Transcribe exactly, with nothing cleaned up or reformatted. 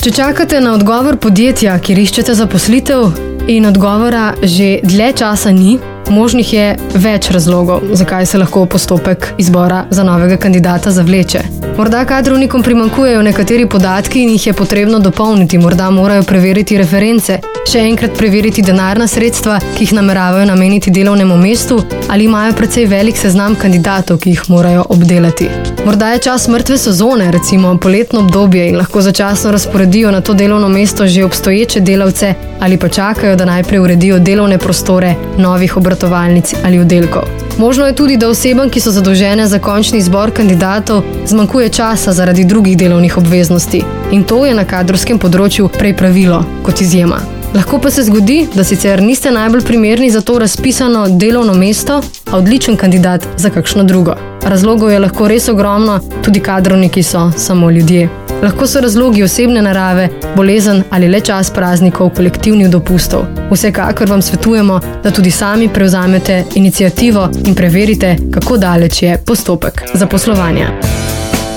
Če čakate na odgovor podjetja, kjer iščete zaposlitev in odgovora že dlje časa ni, možnih je več razlogov, zakaj se lahko postopek izbora za novega kandidata zavleče. Morda kadrovnikom primanjkujejo nekateri podatki in jih je potrebno dopolniti, morda morajo preveriti reference, še enkrat preveriti denarna sredstva, ki jih nameravajo nameniti delovnemu mestu, ali imajo precej velik seznam kandidatov, ki jih morajo obdelati. Morda je čas mrtve sezone, recimo poletno obdobje, in lahko začasno razporedijo na to delovno mesto že obstoječe delavce ali pa čakajo, da najprej uredijo delovne prostore novih obratovalnic ali oddelkov. Možno je tudi, da osebam, ki so zadolžene za končni izbor kandidatov, zmanjkuje časa zaradi drugih delovnih obveznosti. In to je na kadrovskem področju prej pravilo kot izjema. Lahko pa se zgodi, da sicer niste najbolj primerni za to razpisano delovno mesto, a odličen kandidat za kakšno drugo. Razlogov je lahko res ogromno, tudi kadrovniki so samo ljudje. Lahko so razlogi osebne narave, bolezen ali le čas praznikov, kolektivnih dopustov. Vsekakor vam svetujemo, da tudi sami prevzamete iniciativo in preverite, kako daleč je postopek zaposlovanja.